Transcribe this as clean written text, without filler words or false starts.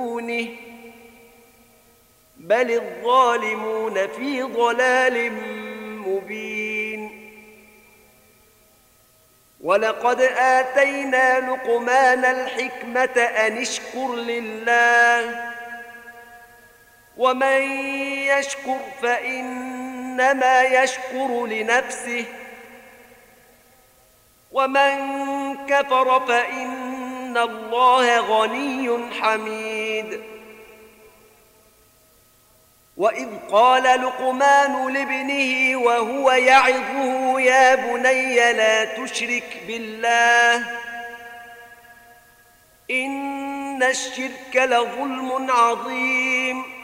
دونه بل الظالمون في ضلال مبين. ولقد آتينا لقمان الحكمة أن اشكر لله ومن يشكر فإنما يشكر لنفسه ومن كفر فإن الله غني حميد. وإذ قال لقمان لابنه وهو يعظه يا بني لا تشرك بالله إن الشرك لظلم عظيم.